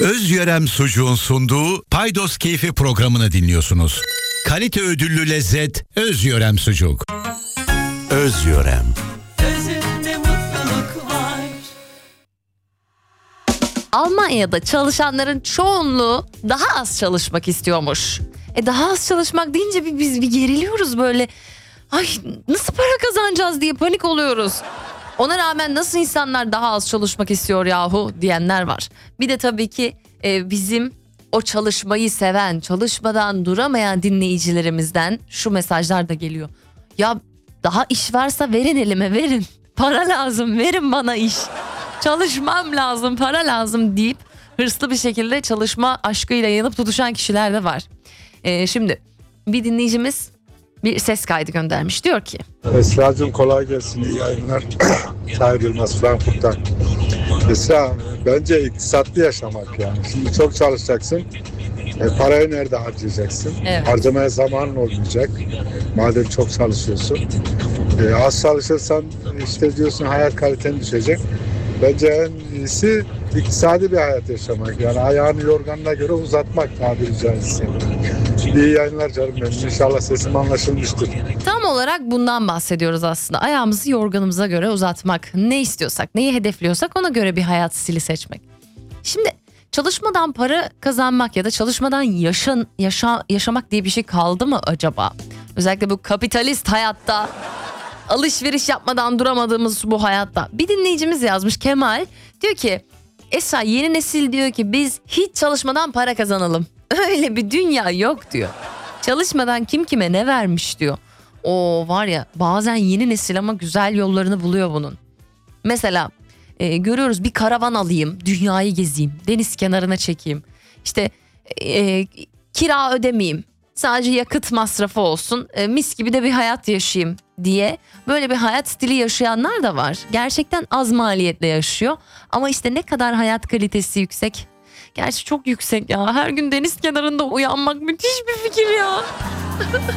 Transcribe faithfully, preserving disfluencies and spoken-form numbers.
Özyörem Sucuğun sunduğu Paydos Keyfi programını dinliyorsunuz. Kalite ödüllü lezzet Özyörem Sucuk. Özyörem. Özünde mutluluk var. Almanya'da çalışanların çoğunluğu daha az çalışmak istiyormuş. E daha az çalışmak deyince bir, biz bir geriliyoruz böyle. Ay nasıl para kazanacağız diye panik oluyoruz. Ona rağmen nasıl insanlar daha az çalışmak istiyor yahu diyenler var. Bir de tabii ki e, bizim o çalışmayı seven, çalışmadan duramayan dinleyicilerimizden şu mesajlar da geliyor. Ya daha iş varsa verin elime verin. Para lazım, verin bana iş. Çalışmam lazım, para lazım deyip hırslı bir şekilde çalışma aşkıyla yanıp tutuşan kişiler de var. Ee, şimdi bir dinleyicimiz bir ses kaydı göndermiş. Diyor ki: Esra'cığım kolay gelsin, iyi yayınlar. Tahir Yılmaz Frankfurt'tan. Esra, bence iktisatlı yaşamak yani. Şimdi çok çalışacaksın. E, parayı nerede harcayacaksın? Evet. Harcamaya zamanın olmayacak. Madem çok çalışıyorsun. E, az çalışırsan işte diyorsun hayat kaliten düşecek. Bence en iyisi iktisadi bir hayat yaşamak. Yani ayağını yorganına göre uzatmak tabiri caizse. İyi yayınlar canım benim. İnşallah sesim anlaşılmıştır. tam olarak bundan bahsediyoruz aslında. Ayağımızı yorganımıza göre uzatmak. Ne istiyorsak, neyi hedefliyorsak ona göre bir hayat stili seçmek. Şimdi çalışmadan para kazanmak ya da çalışmadan yaşan, yaşa, yaşamak diye bir şey kaldı mı acaba? Özellikle bu kapitalist hayatta, alışveriş yapmadan duramadığımız bu hayatta. Bir dinleyicimiz yazmış, Kemal. Diyor ki Esra, yeni nesil diyor ki biz hiç çalışmadan para kazanalım. Öyle bir dünya yok diyor. Çalışmadan kim kime ne vermiş diyor. O var ya, bazen yeni nesil ama güzel yollarını buluyor bunun. Mesela e, görüyoruz, bir karavan alayım, dünyayı gezeyim, deniz kenarına çekeyim. İşte e, kira ödemeyeyim, sadece yakıt masrafı olsun, e, mis gibi de bir hayat yaşayayım diye böyle bir hayat stili yaşayanlar da var. Gerçekten az maliyetle yaşıyor ama işte ne kadar hayat kalitesi yüksek. Gerçi çok yüksek ya, her gün deniz kenarında uyanmak müthiş bir fikir ya.